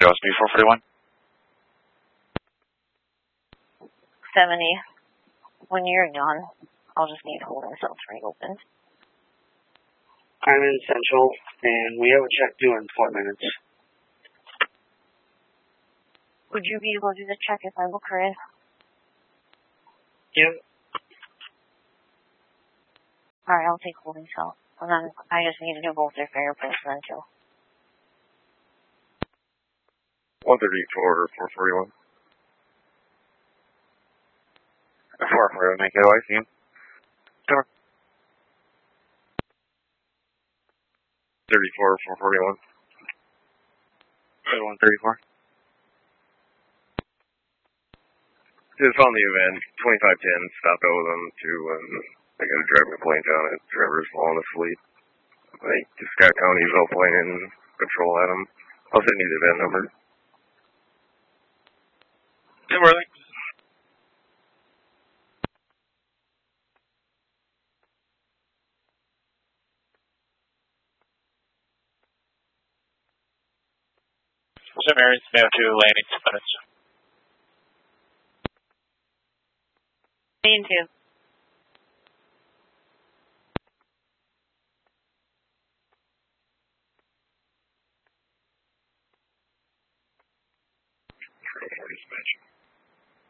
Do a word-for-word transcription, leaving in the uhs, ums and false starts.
O S B four forty-one. seventy. When you're done, I'll just need holding cells reopened. I'm in Central, and we have a check due in four minutes. Would you be able to do the check if I book her in? Yep. Alright, I'll take holding cell. And then I just need to do both their fingerprints then too. one thirty-four, four forty-one. four forty-one, make it O I C. Door. thirty-four, four forty-one. one thirty-four. Just on the event, twenty-five ten, stopped out with them to, um, I got a driving a plane down at Trevor's falling asleep. I just got counties all plane in patrol at him. I'll send you the event number. Tim Worthing. Saint Mary's, may have two landing minutes. Me too. Dispatch.